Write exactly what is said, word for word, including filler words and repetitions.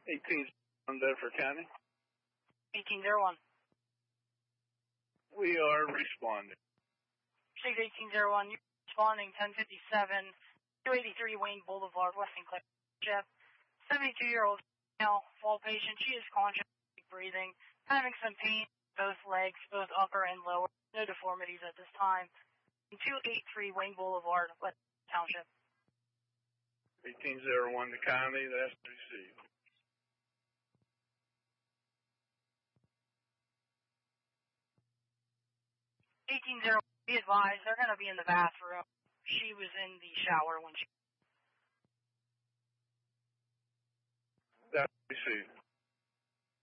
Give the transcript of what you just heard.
eighteen on Bedford County. eighteen oh one. We are responding. six eighteen oh one, you're responding ten fifty-seven, two eighty-three Wayne Boulevard, West Sinclair. Jeff, seventy-two-year-old female, fall patient. She is conscious, breathing, having some pain in both legs, both upper and lower. No deformities at this time. two eighty-three Wayne Boulevard, West Township. eighteen oh one to County, that's received. eighteen oh one, be advised, they're going to be in the bathroom. She was in the shower when she... That's received.